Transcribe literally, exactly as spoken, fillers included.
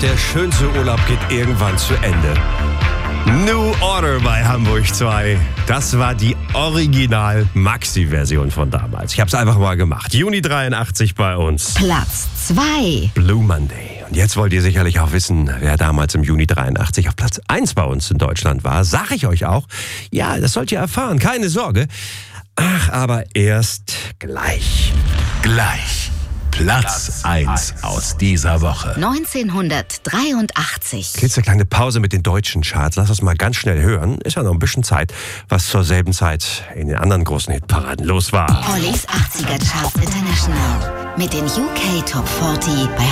der schönste Urlaub geht irgendwann zu Ende. New Order bei Hamburg zwei. Das war die Original-Maxi-Version von damals. Ich habe es einfach mal gemacht. Juni dreiundachtzig bei uns. Platz zwei. Blue Monday. Und jetzt wollt ihr sicherlich auch wissen, wer damals im Juni dreiundachtzig auf Platz eins bei uns in Deutschland war. Sag ich euch auch. Ja, das sollt ihr erfahren. Keine Sorge. Ach, aber erst gleich. Gleich. Platz eins aus dieser Woche. neunzehnhundertdreiundachtzig. Jetzt eine kleine Pause mit den deutschen Charts. Lass uns mal ganz schnell hören. Ist ja noch ein bisschen Zeit, was zur selben Zeit in den anderen großen Hitparaden los war. Ollis achtziger Charts International. Mit den U K Top vierzig bei